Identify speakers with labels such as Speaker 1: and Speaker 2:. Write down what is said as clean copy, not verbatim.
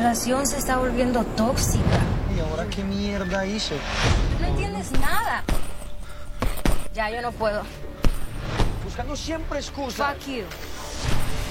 Speaker 1: relación se está volviendo tóxica.
Speaker 2: ¿Y ahora qué mierda hizo?
Speaker 1: No entiendes nada. Ya, yo no puedo.
Speaker 2: Buscando siempre excusas.
Speaker 1: Fuck you.